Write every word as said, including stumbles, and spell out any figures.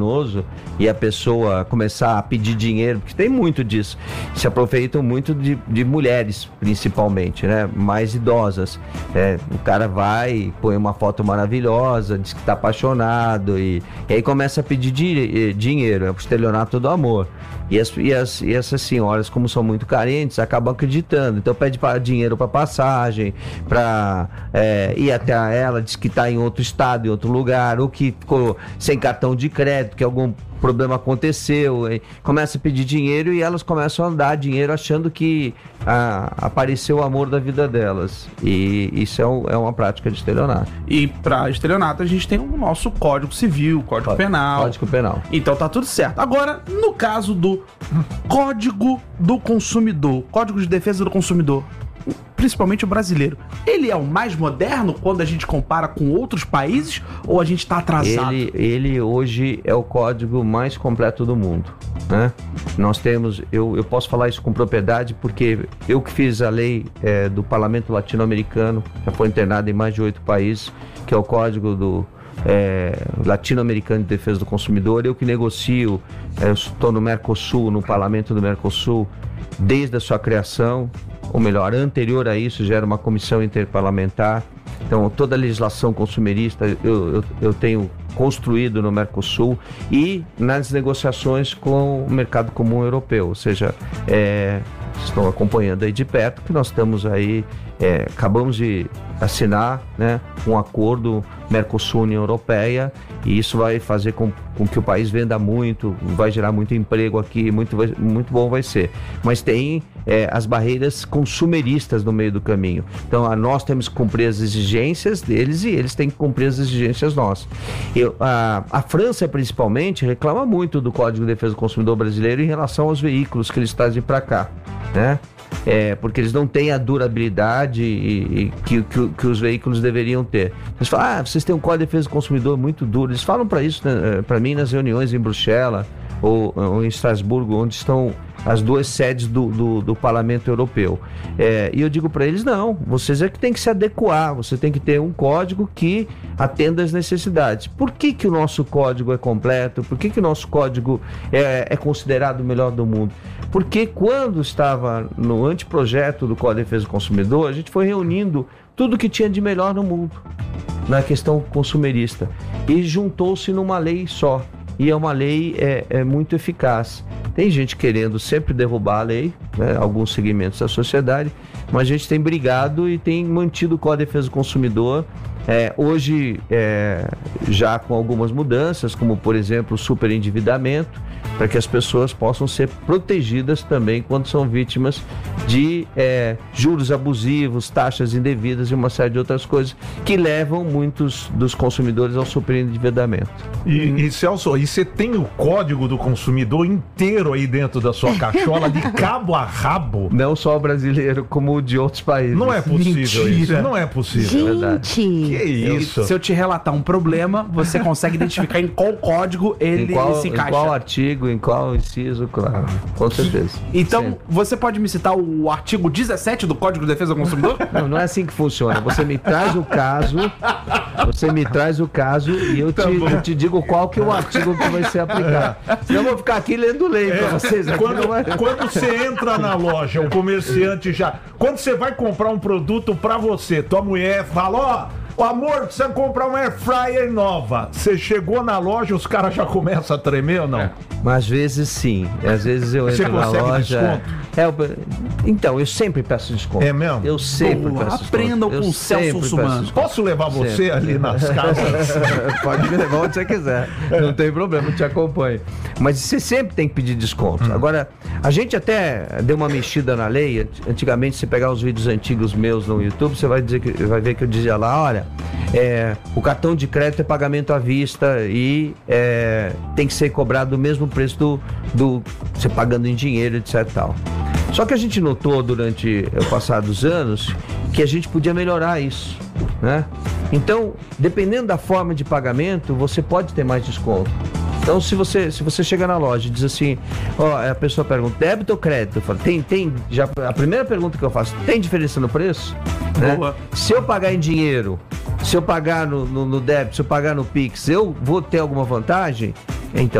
criminoso e a pessoa começar a pedir dinheiro, porque tem muito disso, se aproveitam muito de, de mulheres, principalmente, né? Mais idosas. É, o cara vai, põe uma foto maravilhosa, diz que está apaixonado e, e aí começa a pedir di, dinheiro, é o estelionato do amor. E, as, e, as, e essas senhoras, como são muito carentes, acabam acreditando. Então pede para dinheiro para passagem, para é, ir até ela, diz que está em outro estado, em outro lugar, ou que ficou sem cartão de crédito, que algum problema aconteceu, começa a pedir dinheiro e elas começam a dar dinheiro achando que ah, apareceu o amor da vida delas. E isso é, um, é uma prática de estelionato. E para estelionato a gente tem o nosso Código Civil, Código Código Penal. Código Penal. Então tá tudo certo. Agora, no caso do Código do Consumidor, Código de Defesa do Consumidor, principalmente o brasileiro, ele é o mais moderno quando a gente compara com outros países ou a gente está atrasado? Ele, ele hoje é o código mais completo do mundo, né? Nós temos, eu, eu posso falar isso com propriedade porque eu que fiz a lei é, do Parlamento Latino-Americano, já foi internado em mais de oito países, que é o código do É, latino-americano de defesa do consumidor. Eu que negocio, é, eu estou no Mercosul, no parlamento do Mercosul, desde a sua criação, ou melhor, anterior a isso já era uma comissão interparlamentar. Então toda a legislação consumerista eu, eu, eu tenho construído no Mercosul e nas negociações com o mercado comum europeu, ou seja, é, estão acompanhando aí de perto que nós estamos aí, é, acabamos de assinar, né, um acordo Mercosul-União Europeia, e isso vai fazer com, com que o país venda muito, vai gerar muito emprego aqui, muito, muito bom vai ser. Mas tem é, as barreiras consumeristas no meio do caminho. Então a, nós temos que cumprir as exigências deles e eles têm que cumprir as exigências nossas. Eu, a, a França, principalmente, reclama muito do Código de Defesa do Consumidor brasileiro em relação aos veículos que eles trazem para cá, né? É, porque eles não têm a durabilidade e, e que, que, que os veículos deveriam ter. Eles falam, ah, vocês têm um Código de Defesa do Consumidor muito duro. Eles falam para isso, né, para mim, nas reuniões em Bruxelas ou, ou em Estrasburgo, onde estão as duas sedes do, do, do Parlamento Europeu. É, e eu digo para eles, não, vocês é que tem que se adequar, você tem que ter um código que atenda às necessidades. Por que que o nosso código é completo? Por que que o nosso código é, é considerado o melhor do mundo? Porque quando estava no anteprojeto do Código de Defesa do Consumidor, a gente foi reunindo tudo que tinha de melhor no mundo, na questão consumerista, e juntou-se numa lei só. E é uma lei é, é muito eficaz. Tem gente querendo sempre derrubar a lei, né, alguns segmentos da sociedade, mas a gente tem brigado e tem mantido o Código de Defesa do Consumidor. É, hoje, é, já com algumas mudanças, como por exemplo o superendividamento, para que as pessoas possam ser protegidas também quando são vítimas de é, juros abusivos, taxas indevidas e uma série de outras coisas que levam muitos dos consumidores ao superendividamento. E, e Celso, e você tem o Código do Consumidor inteiro aí dentro da sua cachola, de cabo a rabo? Não só o brasileiro, como o de outros países. Não é possível. Mentira. Isso, não é possível. Gente! Que isso? Se eu te relatar um problema, você consegue identificar em qual código ele em qual, se encaixa. Em qual artigo, em qual inciso, claro, com certeza. Então, Sempre. você pode me citar o artigo dezessete do Código de Defesa do Consumidor? Não, não é assim que funciona. Você me traz o caso, você me traz o caso e eu, Tá te, bom. eu te digo qual que é o artigo que vai ser aplicado. Senão eu vou ficar aqui lendo lei pra vocês. Aqui Quando, não é... quando você entra na loja, o comerciante já... Quando você vai comprar um produto pra você, tua mulher fala, ó, amor, precisa comprar uma air fryer nova. Você chegou na loja, os caras já começam a tremer ou não? É. Mas às vezes sim. Às vezes eu Você entro na consegue loja... desconto? É, eu- então, eu sempre peço desconto. É mesmo? Eu sempre Boa, peço aprendam desconto. Eu com o Celso sempre peço Russomano. desconto. Posso levar você Sempre. ali nas casas? Pode me levar onde você quiser. Não tem problema, eu te acompanho. Mas você sempre tem que pedir desconto. Hum. Agora, a gente até deu uma mexida na lei. Antigamente, se pegar os vídeos antigos meus no YouTube, você vai, dizer que, vai ver que eu dizia lá, olha, é, o cartão de crédito é pagamento à vista e é, tem que ser cobrado o mesmo preço do, do você pagando em dinheiro, etc e tal. Só que a gente notou durante o passar dos anos que a gente podia melhorar isso, né? Então, dependendo da forma de pagamento, você pode ter mais desconto. Então, se você, se você chega na loja e diz assim, ó, a pessoa pergunta, débito ou crédito? Eu falo, tem, tem, já, a primeira pergunta que eu faço, tem diferença no preço? Né? Boa. Se eu pagar em dinheiro, se eu pagar no, no, no débito, se eu pagar no Pix, eu vou ter alguma vantagem? Então,